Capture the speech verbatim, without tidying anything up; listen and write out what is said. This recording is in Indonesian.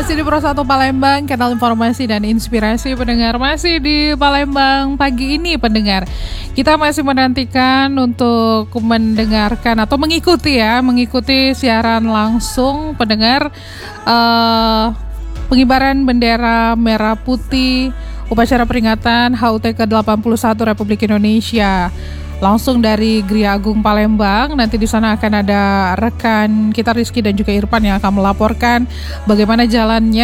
Masih di Pro satu Palembang, kanal informasi dan inspirasi pendengar. Masih di Palembang pagi ini pendengar. Kita masih menantikan untuk mendengarkan atau mengikuti ya, mengikuti siaran langsung pendengar uh, pengibaran bendera merah putih upacara peringatan H U T ke delapan puluh satu Republik Indonesia. Langsung dari Gria Agung Palembang. Nanti di sana akan ada rekan kita Rizky dan juga Irfan yang akan melaporkan bagaimana jalannya